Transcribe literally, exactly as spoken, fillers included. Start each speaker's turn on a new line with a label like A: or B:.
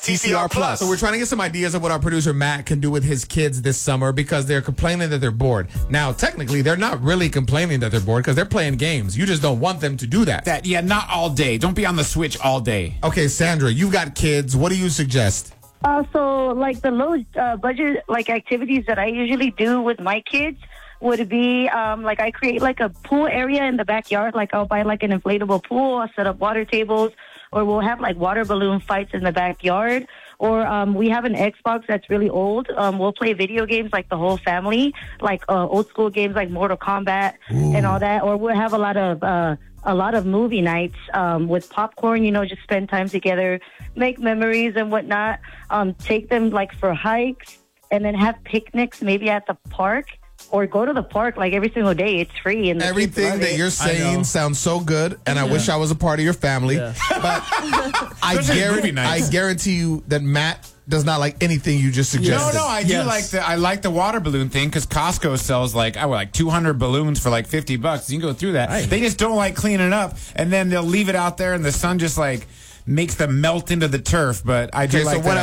A: T C R Plus.
B: So we're trying to get some ideas of what our producer Matt can do with his kids this summer because they're complaining that they're bored. Now, technically, they're not really complaining that they're bored because they're playing games. You just don't want them to do that.
A: That yeah, not all day. Don't be on the Switch all day.
B: Okay, Sandra, you've got kids. What do you suggest?
C: Uh, so, like, the low uh, budget, like, activities that I usually do with my kids would be, um, like, I create, like, a pool area in the backyard. Like, I'll buy, like, an inflatable pool. I'll set up water tables. Or we'll have, like, water balloon fights in the backyard. Or um, we have an Xbox that's really old. Um, we'll play video games, like, the whole family. Like, uh, old-school games like Mortal Kombat Ooh. and all that. Or we'll have a lot of... Uh, a lot of movie nights um, with popcorn, you know, just spend time together, make memories and whatnot, um, take them like for hikes and then have picnics maybe at the park or go to the park like every single day. It's free. And
B: everything that
C: it.
B: you're saying sounds so good, and yeah. I wish I was a part of your family. Yeah. But I, guarantee, I guarantee you that Matt does not like anything you just suggested.
A: No, no, I yes. do like the I like the water balloon thing because Costco sells like I like two hundred balloons for like fifty bucks. You can go through that. Right. They just don't like cleaning up, and then they'll leave it out there, and the sun just like makes them melt into the turf. But I do
B: okay,
A: like
B: so
A: that.
B: what